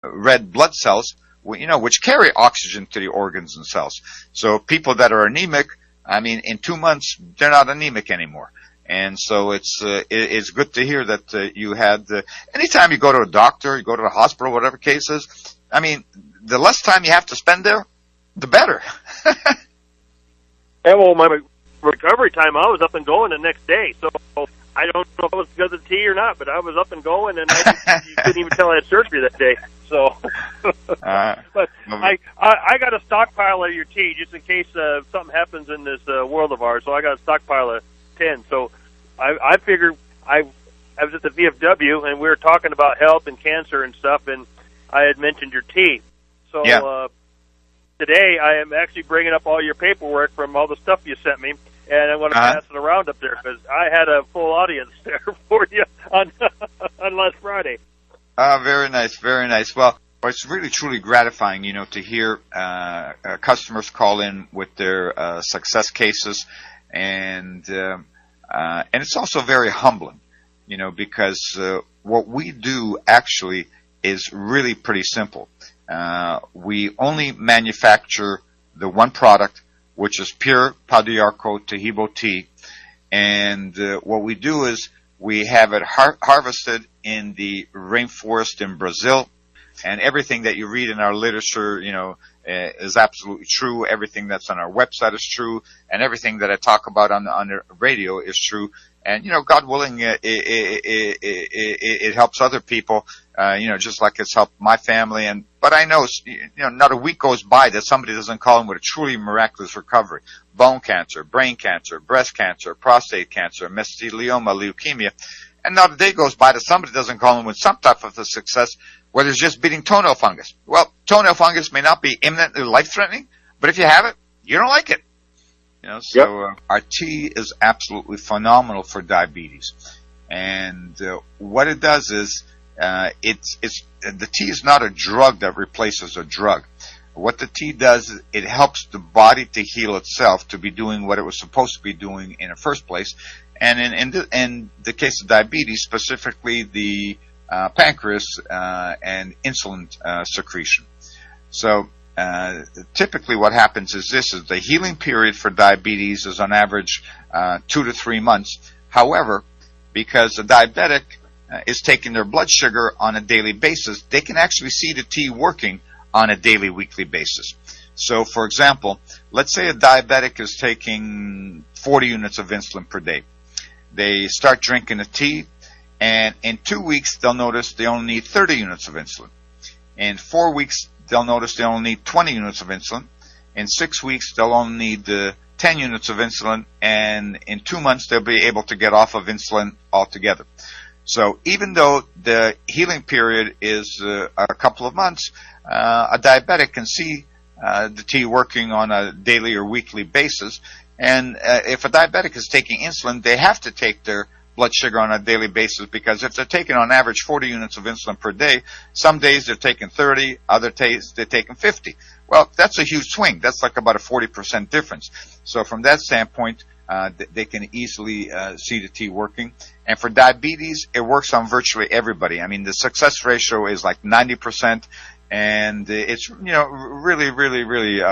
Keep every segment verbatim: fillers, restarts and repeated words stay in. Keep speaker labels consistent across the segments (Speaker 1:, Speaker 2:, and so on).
Speaker 1: red blood cells, you know, which carry oxygen to the organs and cells. So people that are anemic, I mean, in two months, they're not anemic anymore. And so it's, uh, it, it's good to hear that uh, you had, uh, anytime you go to a doctor, you go to the hospital, whatever case is, I mean, the less time you have to spend there, the better.
Speaker 2: Yeah, well, my recovery time, I was up and going the next day. So I don't know if it was because of the tea or not, but I was up and going, and I, you couldn't even tell I had surgery that day. So, uh, but I, I I got a stockpile of your tea just in case uh, something happens in this uh, world of ours. So I got a stockpile of ten. So I, I figured I I was at the V F W and we were talking about health and cancer and stuff, and I had mentioned your tea. So
Speaker 1: yeah.
Speaker 2: uh, today I am actually bringing up all your paperwork from all the stuff you sent me, and I want to uh-huh. pass it around up there because I had a full audience there for you on on last Friday.
Speaker 1: Ah, uh, very nice, very nice. Well, it's really truly gratifying, you know, to hear uh, uh, customers call in with their uh, success cases, and um, uh, and it's also very humbling, you know, because uh, what we do actually is really pretty simple. Uh, we only manufacture the one product, which is pure Pau d'Arco Tahibo tea, and uh, what we do is we have it har- harvested in the rainforest in Brazil, and everything that you read in our literature, you know, uh, is absolutely true. Everything that's on our website is true, and everything that I talk about on the, on the radio is true. And, you know, God willing, uh, it, it, it, it, it helps other people, uh, you know, just like it's helped my family. And, but I know, you know, not a week goes by that somebody doesn't call in with a truly miraculous recovery. Bone cancer, brain cancer, breast cancer, prostate cancer, mesothelioma, leukemia. And not a day goes by that somebody doesn't call in with some type of a success, whether it's just beating toenail fungus. Well, toenail fungus may not be imminently life-threatening, but if you have it, you don't like it. You know, so
Speaker 2: yep.
Speaker 1: uh, our tea is absolutely phenomenal for diabetes, and uh, what it does is uh, it's it's the tea is not a drug that replaces a drug. What the tea does is it helps the body to heal itself, to be doing what it was supposed to be doing in the first place, and in in the, in the case of diabetes, specifically the uh, pancreas uh, and insulin uh, secretion. So. Uh, typically what happens is this, is the healing period for diabetes is on average uh, two to three months. However, because the diabetic uh, is taking their blood sugar on a daily basis, they can actually see the tea working on a daily, weekly basis. So, for example, let's say a diabetic is taking forty units of insulin per day. They start drinking the tea, and in two weeks they'll notice they only need thirty units of insulin. In four weeks, they'll notice they only need twenty units of insulin. In six weeks, they'll only need uh, ten units of insulin. And in two months, they'll be able to get off of insulin altogether. So even though the healing period is uh, a couple of months, uh, a diabetic can see uh, the tea working on a daily or weekly basis. And uh, if a diabetic is taking insulin, they have to take their blood sugar on a daily basis, because if they're taking on average forty units of insulin per day, some days they're taking thirty, other days they're taking fifty. Well, that's a huge swing. That's like about a forty percent difference. So from that standpoint, uh, they can easily uh, see the tea working. And for diabetes, it works on virtually everybody. I mean, the success ratio is like ninety percent, and it's, you know, really, really, really uh,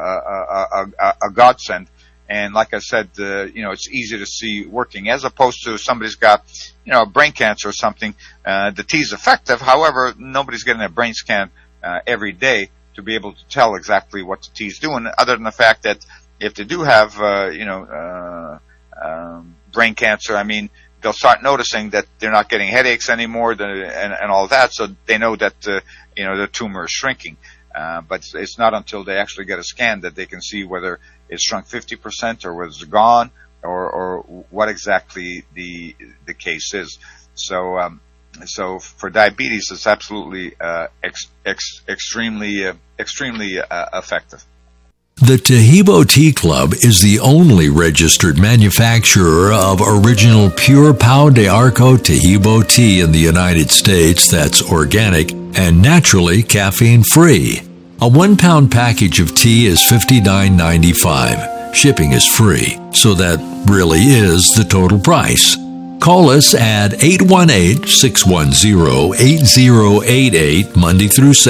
Speaker 1: a, a, a, a godsend. And like I said, uh, you know, it's easy to see working, as opposed to somebody's got, you know, brain cancer or something. Uh, the tea is effective. However, nobody's getting a brain scan uh, every day to be able to tell exactly what the tea is doing, other than the fact that if they do have, uh, you know, uh, um, brain cancer, I mean, they'll start noticing that they're not getting headaches anymore, the, and, and all that, so they know that, uh, you know, the tumor is shrinking. Uh, but it's not until they actually get a scan that they can see whether it's shrunk fifty percent or whether it's gone, or, or what exactly the the case is. So, um, so for diabetes, it's absolutely uh, ex, ex, extremely uh, extremely uh, effective.
Speaker 3: The Tahibo Tea Club is the only registered manufacturer of original pure Pau d'Arco Tahibo tea in the United States that's organic and naturally caffeine-free. A one-pound package of tea is fifty-nine ninety-five. Shipping is free, so that really is the total price. Call us at eight one eight, six one zero, eight zero eight eight Monday through Saturday.